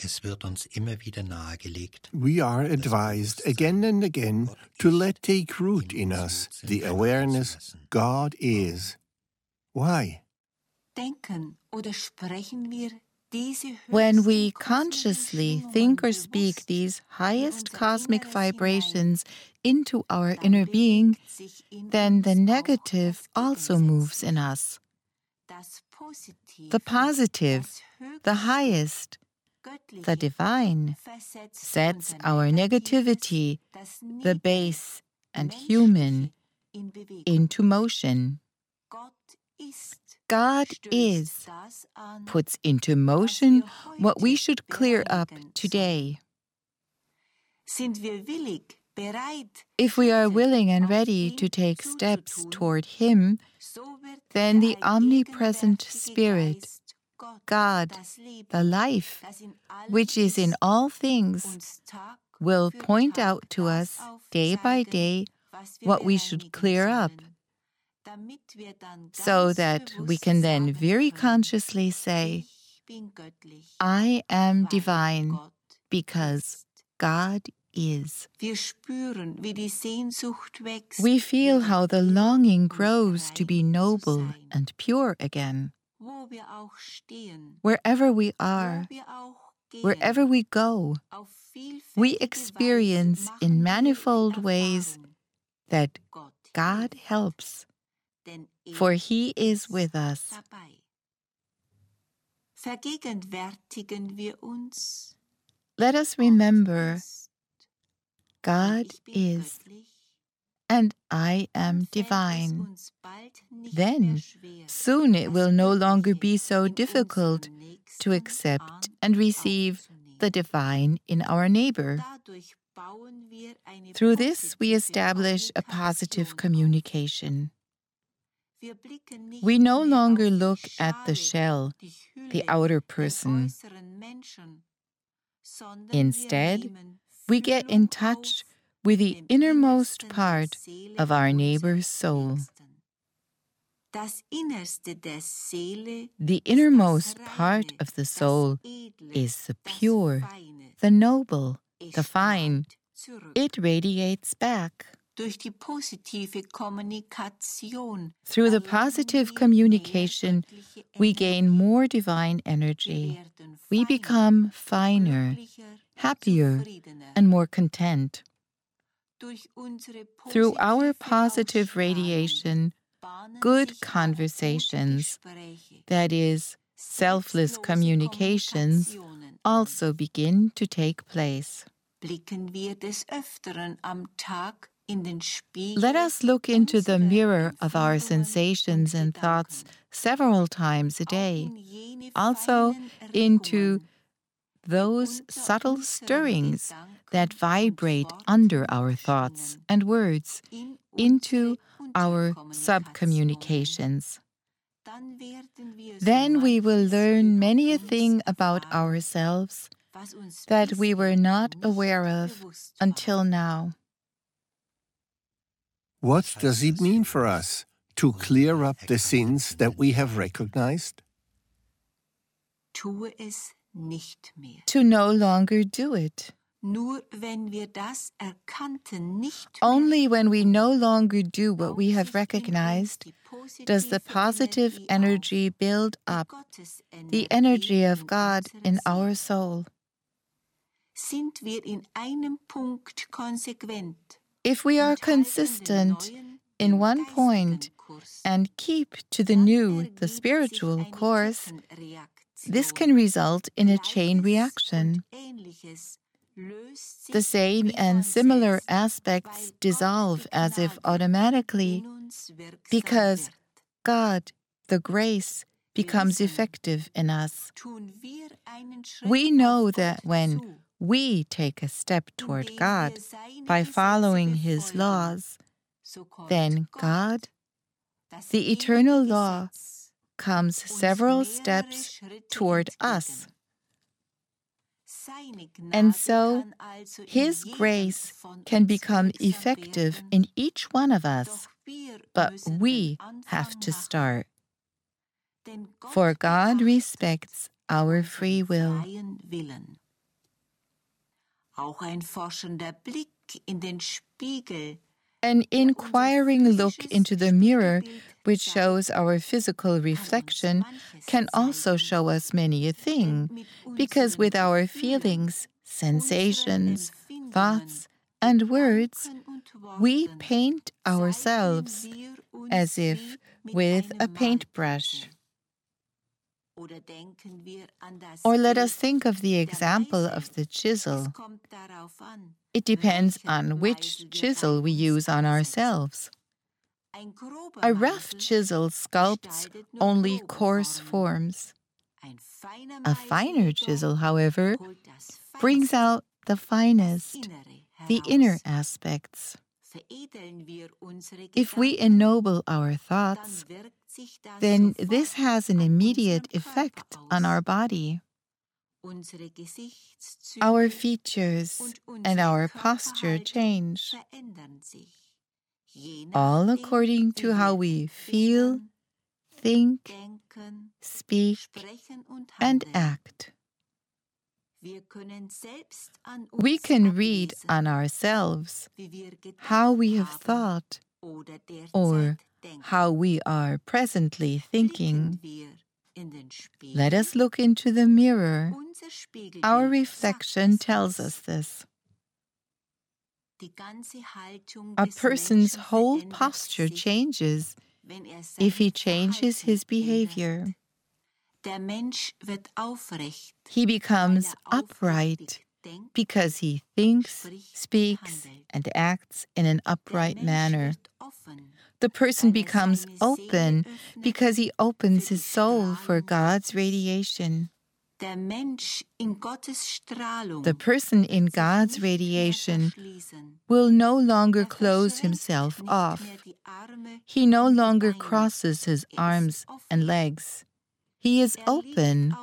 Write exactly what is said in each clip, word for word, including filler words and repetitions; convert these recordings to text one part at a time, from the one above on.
Es wird uns immer wieder nahegelegt. We are advised again and again to let take root in us the awareness God is. Why? Denken oder sprechen wir diese When we höchsten consciously kosmischen think or Schwingungen speak bewusst these in highest unser cosmic Inneres vibrations into our hinein, inner dann being, bewegt sich in then the uns auch negative das also moves in Gegensätzliche. us. Das Positive, The positive, das the Höchste, highest, Göttliche, the divine, versetzt sets unser our Negatives, negativity, das the Niedere, base and human, in Bewegung. into motion. Gott ist, God stößt is, das an, puts into was motion wir what we heute should clear up bereinigen today. Sind wir willig, bereit, If we are Schritte willing and auf ready ihn to take steps zuzutun, toward Him, so wird then der the omnipresent allgegenwärtige Spirit, Geist, Gott, God, das Leben, the life, das in allem which is in ist, all things, uns Tag will für point Tag out to das us day by aufzeigen, day was wir what we should bereinigen clear up, sollen, damit wir dann so ganz that we bewusst can then sagen very können, consciously say, ich bin göttlich, I am weil divine Gott because ist. God is. Wir spüren, wie die Sehnsucht wächst, We feel wieder how the edel longing und grows to be rein zu noble sein. and pure again. Wo wir auch stehen, Wherever we wo are, wir auch gehen, wherever we go, auf we vielfältige experience Weise in machen wir manifold die ways Erfahrung, that Gott God hilft, helps, denn er for He is ist with us. dabei. Vergegenwärtigen wir uns, Let us Gott remember, ist, und God ich bin is, göttlich, and I dann am fällt es divine. uns bald nicht mehr Then, schwer, soon it das will no longer Göttliche be so in difficult unserem to Nächsten accept an- and receive aufzunehmen. the divine in our neighbor. Dadurch bauen wir eine Through this, we positive establish a positive Kommunikation auf. communication. Wir blicken nicht We no mehr longer auf die look at the Schale, shell, die Hülle, the outer den person. äußeren Menschen, sondern Instead, wir nehmen we get in Fühlung touch auf with the dem innermost Innersten der part Seele of our unseres neighbor's soul. Nächsten. Das Innerste der Seele The ist innermost das part Reine, of the das soul Edle, is the das pure, Feine. the noble, Es the fine. strahlt zurück. It radiates back. Durch die positive Kommunikation Through the erlangen positive wir communication, mehr göttliche we gain Energie. more divine Wir energy. werden We feiner, become finer, glücklicher, happier, zufriedener. and more content. Durch unsere Through our positive positive Ausstrahlung radiation, bahnen good sich auch gute conversations, Gespräche, that is, selfless selbstlose communications, Kommunikationen an. also begin to take place. Blicken wir des Öfteren am Tag in den Spiegel Let us look into the unserer mirror of our Empfindungen sensations und and thoughts Gedanken. several times a Auch day, in jene also feinen into Regungen, those unter subtle unseren stirrings Gedanken that und vibrate Worten under our thoughts schwingen, and words in into unsere our Unterkommunikationen. subcommunications. Dann werden wir so Then we will manches learn über many a uns thing about erfahren, ourselves was uns that we were bisher not nicht aware of bewusst until war. now. What does it mean for us to clear up the sins that we have recognized? Tue es nicht mehr. To no longer do it. Nur wenn wir das Erkannte nicht Only mehr when we tun, no longer do what we baut have sich in uns recognized die does the positive positive Energie energy build auf, up, die the Gottesenergie energy of in God unserer in our Seele. soul. Sind wir in einem Punkt konsequent If we are und halten den consistent neuen, in den one point geistigen Kurs, and keep to the dann new, the ergibt sich spiritual eine course, this Kettenreaktion. can result in a chain Gleiches reaction. und Ähnliches löst The sich same wie and von similar selbst, aspects weil dissolve Gott, die as if Gnade, automatically in uns wirksam because wird. God, the grace, becomes Wir wissen, effective in us. tun wir einen Schritt We know auf that Gott when zu, we take a step toward indem God wir seine by Gesetze following His befolgen, laws, so kommt then Gott, God, das the eternal ewige law, Gesetz, comes uns several mehrere steps Schritte toward entgegen. us. Seine And Gnade so, kann also in His jedem grace von can uns become wirksam effective werden, in each one of us, doch wir but müssen we den Anfang have to machen, start. denn Gott For God beachtet respects our unseren free will. freien Willen. Auch ein forschender Blick in den Spiegel. An inquiring look into the mirror, which shows our physical reflection, can also show us many a thing, because with our feelings, sensations, thoughts, and words, we paint ourselves as if with a paintbrush. Or let us think of the example of the chisel. It depends on which chisel we use on ourselves. A rough chisel sculpts only coarse forms. A finer chisel, however, brings out the finest, the inner aspects. If we ennoble our thoughts, then this has an immediate effect on our body. Our features and our posture change, all according to how we feel, think, speak, and act. We can read on ourselves how we have thought or how we are presently thinking. Let us look into the mirror. Our reflection tells us this. A person's whole posture changes if he changes his behavior. He becomes upright because he thinks, speaks, and acts in an upright manner. The person becomes open because he opens his soul for God's radiation. The person in God's radiation will no longer close himself off. He no longer crosses his arms and legs. He is open,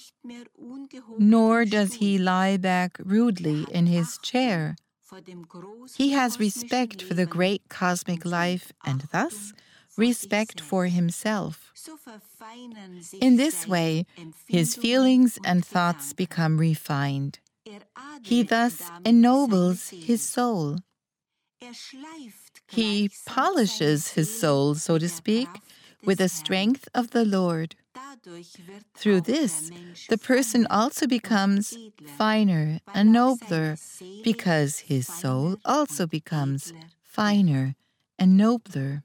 nor does he lie back rudely in his chair. He has respect for the great cosmic life and thus respect for himself. In this way, his feelings and thoughts become refined. He thus ennobles his soul. He polishes his soul, so to speak, with the strength of the Lord. Through this, the person also becomes finer and nobler, because his soul also becomes finer and nobler.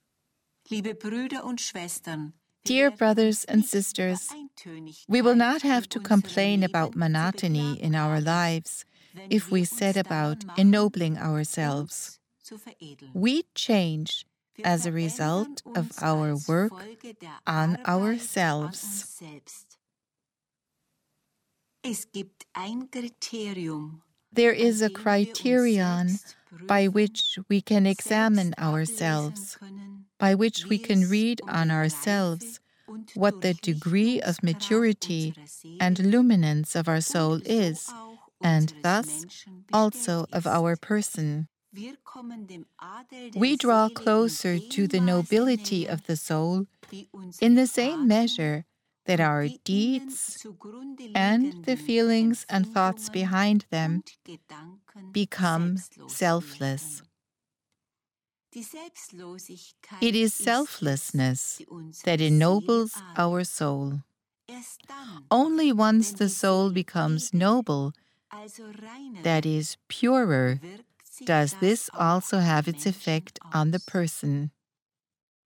Dear brothers and sisters, we will not have to complain about monotony in our lives if we set about ennobling ourselves. We change as a result of our work on ourselves. There is a criterion by which we can examine ourselves, by which we can read on ourselves what the degree of maturity and luminance of our soul is, and thus also of our person. We draw closer to the nobility of the soul in the same measure that our deeds and the feelings and thoughts behind them become selfless. It is selflessness that ennobles our soul. Only once the soul becomes noble, that is, purer, does this also have its effect on the person.